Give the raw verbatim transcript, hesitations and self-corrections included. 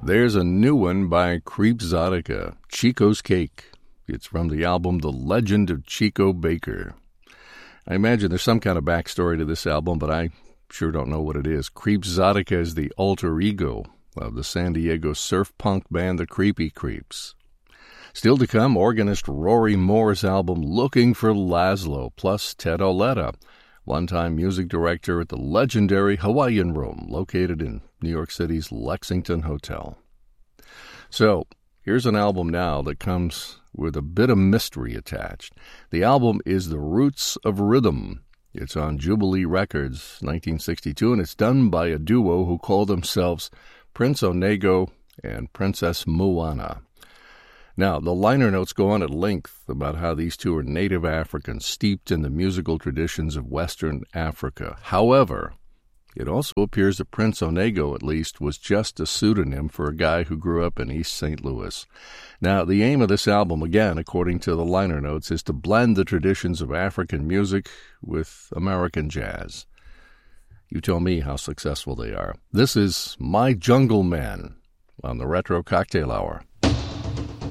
There's a new one by Creepzotica, Chico's Cake. It's from the album The Legend of Chico Baker. I imagine there's some kind of backstory to this album, but I sure don't know what it is. Creepzotica is the alter ego of the San Diego surf punk band The Creepy Creeps. Still to come, organist Rory Moore's album Looking for Laszlo, plus Ted Auletta, one-time music director at the legendary Hawaiian Room, located in New York City's Lexington Hotel. So, here's an album now that comes with a bit of mystery attached. The album is The Roots of Rhythm. It's on Jubilee Records, nineteen sixty-two, and it's done by a duo who call themselves Prince Onego and Princess Moana. Now, the liner notes go on at length about how these two are native Africans steeped in the musical traditions of Western Africa. However, it also appears that Prince Onego, at least, was just a pseudonym for a guy who grew up in East Saint Louis. Now, the aim of this album, again, according to the liner notes, is to blend the traditions of African music with American jazz. You tell me how successful they are. This is My Jungle Man on the Retro Cocktail Hour.